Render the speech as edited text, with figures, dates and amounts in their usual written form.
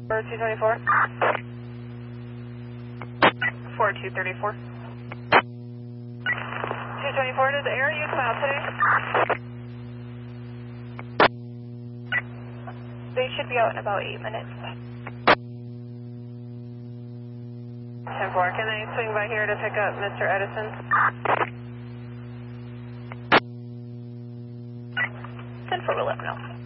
224. 4234. 224 to the air, you come out today? They should be out in about 8 minutes. 10-4, can they swing by here to pick up Mr. Edison? 10-4 will let me know.